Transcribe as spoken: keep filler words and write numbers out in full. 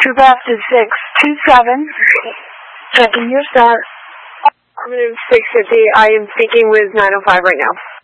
Drafted six two seven. Checking your start. I'm going to six fifty. I am speaking with nine oh five right now.